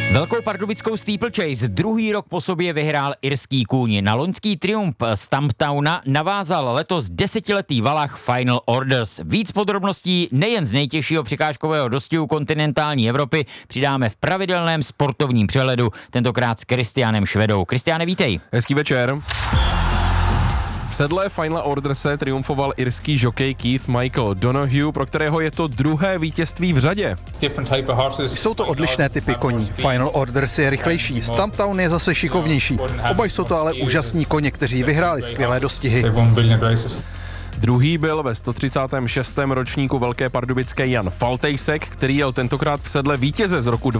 Velkopardubickou Steeplechase druhý rok po sobě vyhrál irský kůň. Na loňský triumf Stumptowna navázal letos 10letý Valach Final Orders. Víc podrobností nejen z nejtěžšího překážkového dostihu kontinentální Evropy přidáme v pravidelném sportovním přehledu, tentokrát s Kristianem Švedou. Kristiane, vítej. Hezký večer. V sedle Final Orderse triumfoval irský žokej Keith Michael Donoghue, pro kterého je to druhé vítězství v řadě. Jsou to odlišné typy koní. Final Orders je rychlejší, Stumptown je zase šikovnější. Oba jsou to ale úžasní koně, kteří vyhráli skvělé dostihy. Druhý byl ve 136. ročníku Velké pardubické Jan Faltejsek, který jel tentokrát v sedle vítěze z roku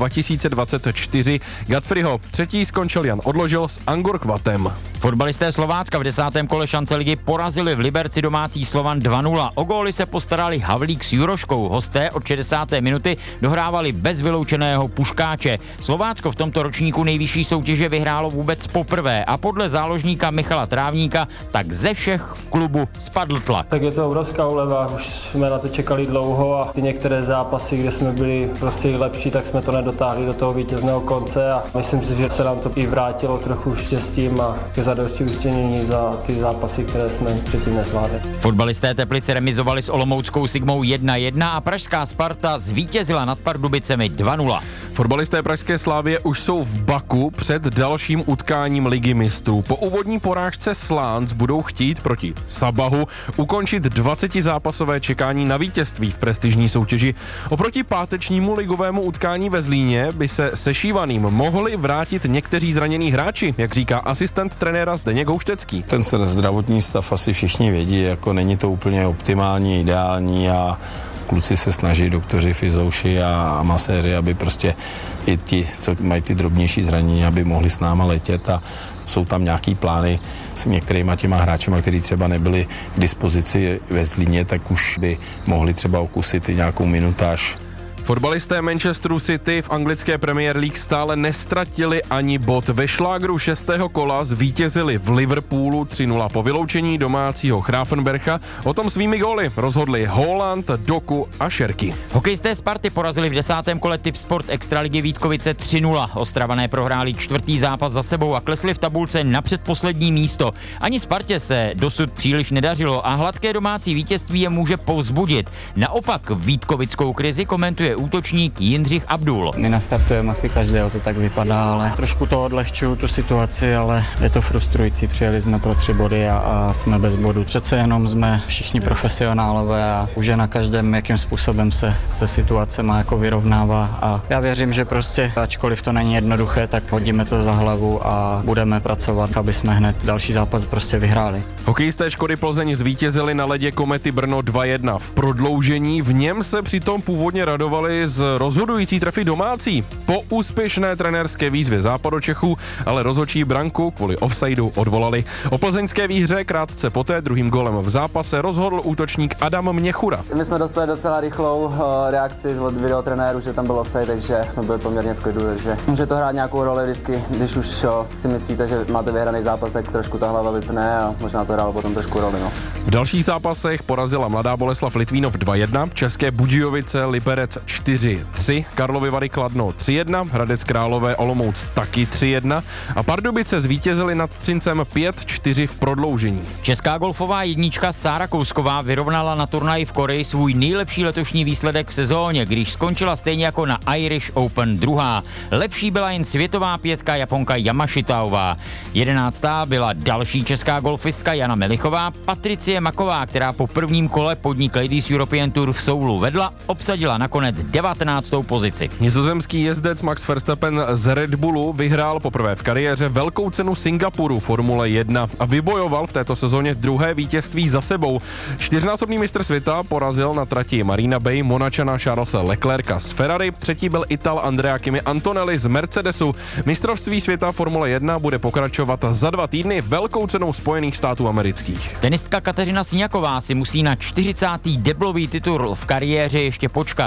2024 Godfreyho. Třetí skončil Jan Odložil s Angorkvatem. Fotbalisté Slovácka v 10. kole šance ligy porazili v Liberci domácí Slovan 2-0. O góly se postarali Havlík s Juroškou. Hosté od 60. minuty dohrávali bez vyloučeného Puškáče. Slovácko v tomto ročníku nejvyšší soutěže vyhrálo vůbec poprvé a podle záložníka Michala Trávníka tak ze všech v klubu spadl tlak. Tak je to obrovská úleva, už jsme na to čekali dlouho a ty některé zápasy, kde jsme byli prostě lepší, tak jsme to nedotáhli do toho vítězného konce a myslím si, že se nám to i vrátilo trochu štěstím a ke zadostiučinění za ty zápasy, které jsme předtím nezvládli. Fotbalisté Teplice remizovali s olomouckou Sigmou 1-1 a pražská Sparta zvítězila nad Pardubicemi 2-0. Fotbalisté pražské Slavie už jsou v Baku před dalším utkáním Ligy mistrů. Po úvodní porážce Slánc budou chtít proti Sabahu ukončit 20zápasové čekání na vítězství v prestižní soutěži. Oproti pátečnímu ligovému utkání ve Zlíně by se sešívaným mohli vrátit někteří zranění hráči, jak říká asistent trenéra Zdeněk Houštecký. Ten zdravotní stav asi všichni vědí, jako není to úplně optimální, ideální a kluci se snaží, doktoři, fyzouši a maséři, aby prostě i ti, co mají ty drobnější zranění, aby mohli s náma letět a jsou tam nějaký plány s některýma těma hráčema, kteří třeba nebyli k dispozici ve Zlíně, tak už by mohli třeba okusit i nějakou minutáž. Fotbalisté Manchesteru City v anglické Premier League stále nestratili ani bod. Ve šlágru 6. kola zvítězili v Liverpoolu 3-0 po vyloučení domácího Grafenbercha. O tom svými góly rozhodli Haaland, Doku a Šerky. Hokejisté Sparty porazili v 10. kole Tipsport Extraligy Vítkovice 3-0. Ostravané prohráli čtvrtý zápas za sebou a klesli v tabulce na předposlední místo. Ani Spartě se dosud příliš nedařilo a hladké domácí vítězství je může povzbudit. Naopak vítkovickou krizi komentuje útočník Jindřich Abdul. My nastartujeme asi každého, to tak vypadá, ale trošku to odlehčuju tu situaci, ale je to frustrující. Přijeli jsme pro 3 body a jsme bez bodu. Přece jenom jsme všichni profesionálové a už je na každém, jakým způsobem se situace má jako vyrovnává a já věřím, že prostě, ačkoliv to není jednoduché, tak hodíme to za hlavu a budeme pracovat, aby jsme hned další zápas prostě vyhráli. Hokejisté Škody Plzeň zvítězili na ledě Komety Brno 2-1 v prodloužení, v něm se přitom původně radovali z rozhodující trefy domácí. Po úspěšné trenérské výzvě Západočechů ale rozhodčí branku kvůli offsideu odvolali. O plzeňské výhře krátce poté druhým golem v zápase rozhodl útočník Adam Měchura. My jsme dostali docela rychlou reakci od videotrenéru, že tam byl offside, takže jsme byli poměrně v klidu, takže může to hrát nějakou roli vždycky, když už si myslíte, že máte vyhraný zápas, tak trošku ta hlava vypne a možná to hrálo potom trošku roli. No. V dalších zápasech porazila Mladá Boleslav Litvínov 2-1, České Budějovice Liberec 4-3, Karlovy Vary Kladno 3-1, Hradec Králové Olomouc taky 3-1 a Pardubice zvítězili nad Třincem 5-4 v prodloužení. Česká golfová jednička Sára Kousková vyrovnala na turnaji v Koreji svůj nejlepší letošní výsledek v sezóně, když skončila stejně jako na Irish Open druhá. Lepší byla jen světová pětka Japonka Yamashitaová. 11. byla další česká golfistka Jana Melichová. Patricie Maková, která po prvním kole podnik Ladies European Tour v Soulu vedla, obsadila nakonec 19. pozici. Nizozemský jezdec Max Verstappen z Red Bullu vyhrál poprvé v kariéře velkou cenu Singapuru Formule 1 a vybojoval v této sezóně druhé vítězství za sebou. 4násobný mistr světa porazil na trati Marina Bay Monačana Charlesa Leclerca z Ferrari, třetí byl Ital Andrea Kimi Antonelli z Mercedesu. Mistrovství světa Formule 1 bude pokračovat za 2 týdny velkou cenou Spojených států amerických. Tenistka Kateřina Siniaková si musí na 40. deblový titul v kariéře ještě počkat. Získala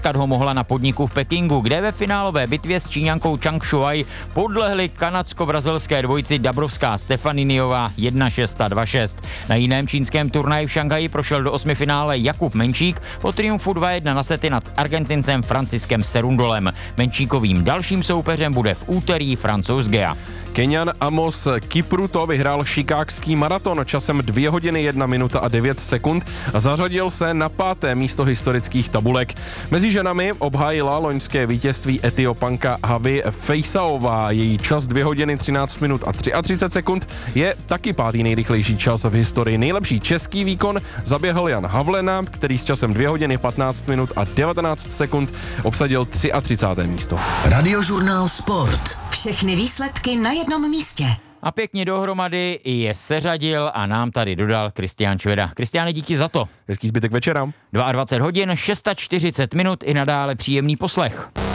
potkat ho mohla na podniku v Pekingu, kde ve finálové bitvě s Číňankou Chang Shuai podlehli kanadsko-brazilské dvojici Dabrowská-Stefaniniová 1-6 a 2-6. Na jiném čínském turnaji v Šanghaji prošel do osmifinále Jakub Menčík po triumfu 2-1 na sety nad Argentincem Franciskem Serundolem. Menčíkovým dalším soupeřem bude v úterý Francouz Gea. Keňan Amos Kipruto vyhrál chicagský maraton časem 2 hodiny 1 minuta a 9 sekund a zařadil se na 5. místo historických tabulek. Mezi ženami obhájila loňské vítězství Etiopanka Havi Fejsaová. Její čas 2 hodiny 13 minut a 33 sekund je taky 5. nejrychlejší čas v historii. Nejlepší český výkon zaběhl Jan Havlena, který s časem 2 hodiny 15 minut a 19 sekund obsadil 33. místo. Radiožurnál Sport. Všechny výsledky na jednom místě. A pěkně dohromady je seřadil a nám tady dodal Kristián Čveda. Kristiáne, díky za to. Hezký zbytek večera. 22 hodin, 640 minut i nadále příjemný poslech.